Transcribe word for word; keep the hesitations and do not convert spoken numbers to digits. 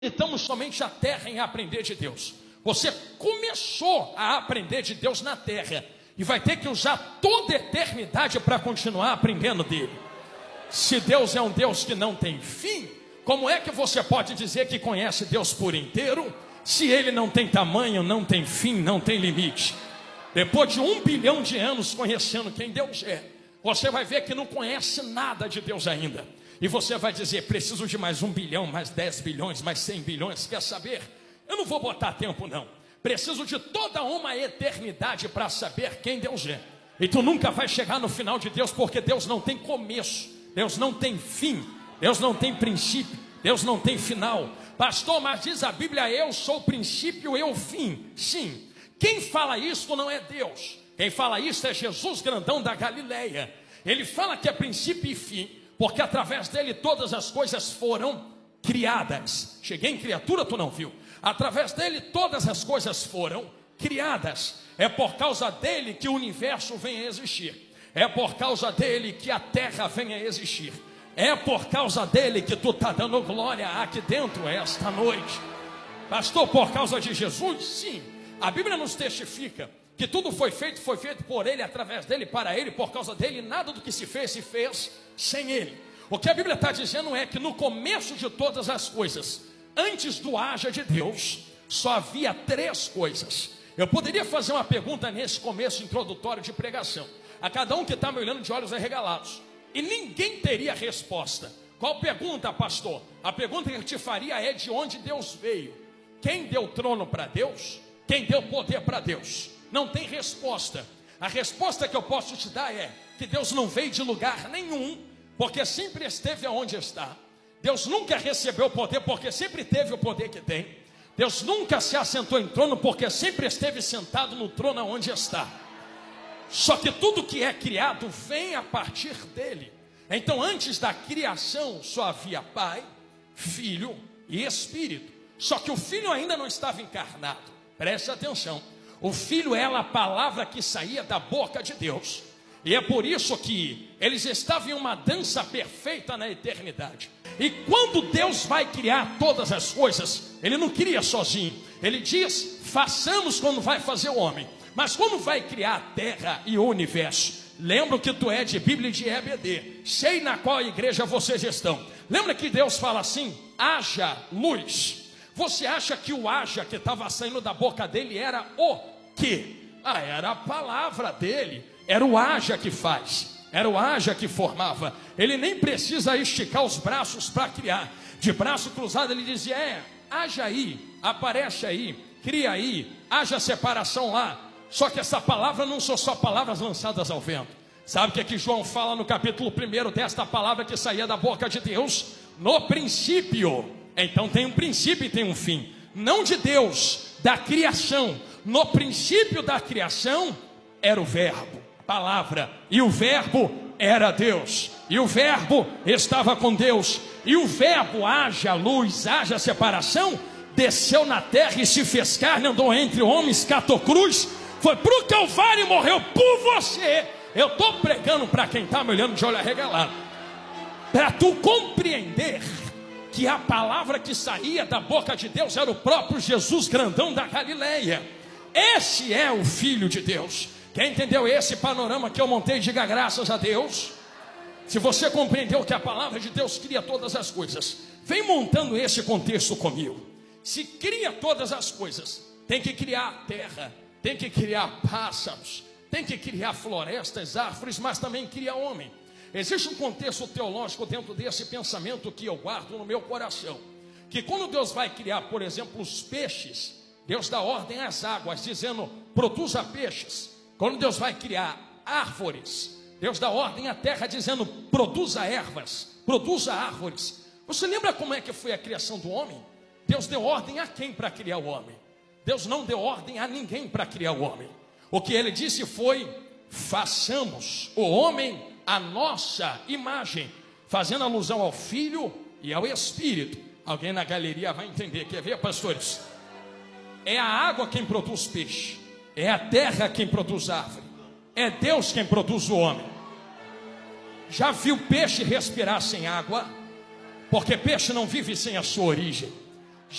Estamos somente a terra em aprender de Deus. Você começou a aprender de Deus na terra e vai ter que usar toda a eternidade para continuar aprendendo dele. Se Deus é um Deus que não tem fim, como é que você pode dizer que conhece Deus por inteiro, se ele não tem tamanho, não tem fim, não tem limite? Depois de um bilhão de anos conhecendo quem Deus é, você vai ver que não conhece nada de Deus ainda. E você vai dizer, preciso de mais um bilhão, mais dez bilhões, mais cem bilhões. Quer saber? Eu não vou botar tempo não. Preciso de toda uma eternidade para saber quem Deus é. E tu nunca vai chegar no final de Deus, porque Deus não tem começo, Deus não tem fim, Deus não tem princípio, Deus não tem final. Pastor, mas diz a Bíblia, eu sou o princípio, eu o fim. Sim, quem fala isso não é Deus. Quem fala isso é Jesus grandão da Galileia. Ele fala que é princípio e fim, porque através dele todas as coisas foram criadas. Cheguei em criatura, tu não viu? Através dele todas as coisas foram criadas. É por causa dele que o universo vem a existir. É por causa dele que a terra vem a existir. É por causa dele que tu está dando glória aqui dentro esta noite. Pastor, por causa de Jesus? Sim. A Bíblia nos testifica que tudo foi feito, foi feito por ele, através dele, para ele, por causa dele. Nada do que se fez, se fez sem ele. O que a Bíblia está dizendo é que no começo de todas as coisas, antes do haja de Deus, só havia três coisas. Eu poderia fazer uma pergunta nesse começo introdutório de pregação a cada um que está me olhando de olhos arregalados, e ninguém teria resposta. Qual pergunta, pastor? A pergunta que eu te faria é de onde Deus veio. Quem deu trono para Deus? Quem deu poder para Deus? Não tem resposta. A resposta que eu posso te dar é que Deus não veio de lugar nenhum, porque sempre esteve onde está. Deus nunca recebeu poder, porque sempre teve o poder que tem. Deus nunca se assentou em trono, porque sempre esteve sentado no trono onde está. Só que tudo que é criado vem a partir dele. Então antes da criação só havia Pai, Filho e Espírito. Só que o Filho ainda não estava encarnado. Preste atenção. O Filho era a palavra que saía da boca de Deus. E é por isso que eles estavam em uma dança perfeita na eternidade. E quando Deus vai criar todas as coisas, Ele não cria sozinho. Ele diz, façamos quando vai fazer o homem. Mas quando vai criar a terra e o universo, lembra que tu é de Bíblia e de E B D, sei na qual igreja vocês estão. Lembra que Deus fala assim, haja luz. Você acha que o haja que estava saindo da boca dele era o quê? Ah, era a palavra dele. Era o haja que faz, era o haja que formava. Ele nem precisa esticar os braços para criar. De braço cruzado ele dizia, é, haja aí, aparece aí, cria aí, haja separação lá. Só que essa palavra não são só palavras lançadas ao vento. Sabe o que é que João fala no capítulo primeiro desta palavra que saía da boca de Deus? No princípio. Então tem um princípio e tem um fim. Não de Deus, da criação. No princípio da criação era o verbo, palavra, e o verbo era Deus, e o verbo estava com Deus, e o verbo, haja luz, haja separação, desceu na terra e se fez carne, andou entre homens, catou cruz, foi para o Calvário e morreu por você. Eu estou pregando para quem está me olhando de olho arregalado, para tu compreender que a palavra que saía da boca de Deus era o próprio Jesus grandão da Galileia. Esse é o Filho de Deus. Quem entendeu esse panorama que eu montei, diga graças a Deus. Se você compreendeu que a palavra de Deus cria todas as coisas, vem montando esse contexto comigo. Se cria todas as coisas, tem que criar terra, tem que criar pássaros, tem que criar florestas, árvores, mas também cria homem. Existe um contexto teológico dentro desse pensamento que eu guardo no meu coração, que quando Deus vai criar, por exemplo, os peixes, Deus dá ordem às águas, dizendo, produza peixes. Quando Deus vai criar árvores, Deus dá ordem à terra, dizendo, produza ervas, produza árvores. Você lembra como é que foi a criação do homem? Deus deu ordem a quem para criar o homem? Deus não deu ordem a ninguém para criar o homem. O que ele disse foi, façamos o homem a nossa imagem, fazendo alusão ao Filho e ao Espírito. Alguém na galeria vai entender, quer ver, pastores? É a água quem produz peixe, é a terra quem produz árvore, é Deus quem produz o homem. Já viu peixe respirar sem água? Porque peixe não vive sem a sua origem.